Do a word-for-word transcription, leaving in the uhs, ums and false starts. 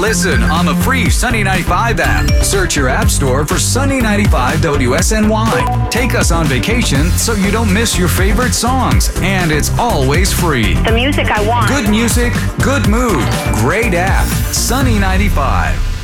listen on the free Sunny ninety-five app. Search your app store for Sunny ninety-five W S N Y. Take us on vacation so you don't miss your favorite songs, and it's always free. The music I want. Good music, good mood, great app. Sunny ninety-five.